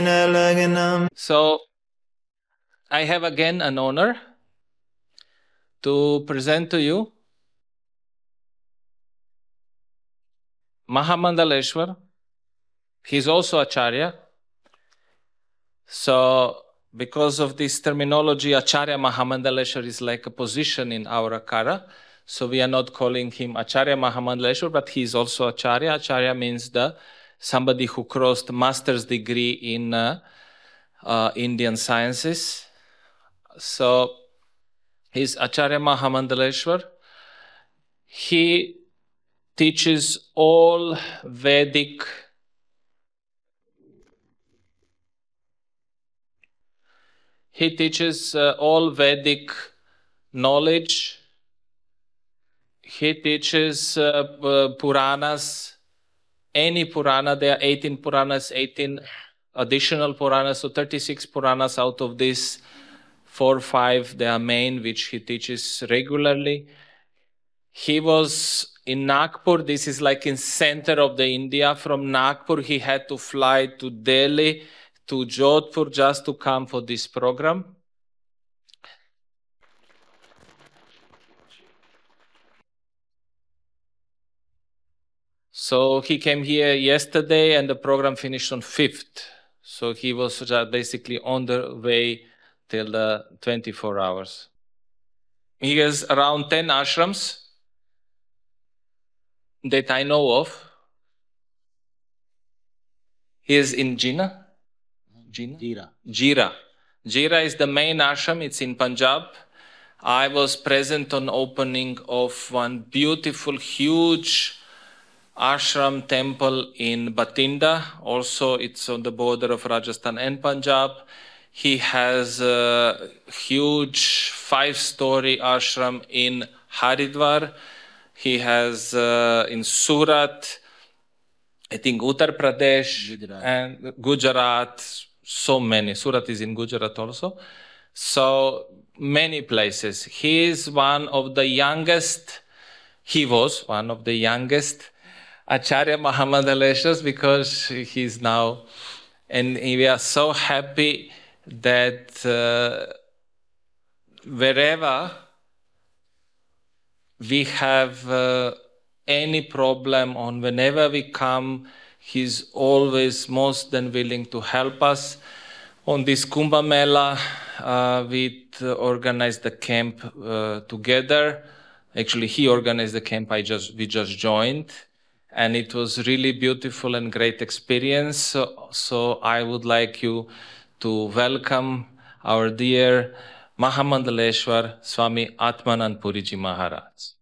So I have again an honor to present to you Mahamandaleshwar. He's also Acharya. So because of this terminology, Acharya Mahamandaleshwar is like a position in our Akara. So we are not calling him Acharya Mahamandaleshwar, but he is also Acharya. Acharya means somebody who crossed master's degree in Indian sciences. So he's Acharya Mahamandaleshwar. He teaches all Vedic knowledge. He teaches Puranas, any Purana. There are 18 Puranas, 18 additional Puranas, so 36 Puranas. Out of these, 4 or 5 they are main, which he teaches regularly. He was in Nagpur. This is like in center of the India. From Nagpur, he had to fly to Delhi, to Jodhpur, just to come for this program. So he came here yesterday, and the program finished on 5th. So he was basically on the way till the 24 hours. He has around 10 ashrams that I know of. He is in Jina. Jira. Jira is the main ashram. It's in Punjab. I was present on opening of one beautiful, huge ashram temple in Bathinda. Also, it's on the border of Rajasthan and Punjab. He has a huge 5-story ashram in Haridwar. He has in Surat, I think Uttar Pradesh, and Gujarat, so many. Surat is in Gujarat also. So many places. He was one of the youngest Acharya Mahamandaleshwars, because he's now, and we are so happy that wherever we have any problem, on whenever we come, he's always most than willing to help us. On this Kumbh Mela, we organized the camp together. Actually, he organized the camp. We just joined, and it was really beautiful and great experience. So I would like you to welcome our dear Mahamandaleshwar Swami Atmanand Puriji Maharaj.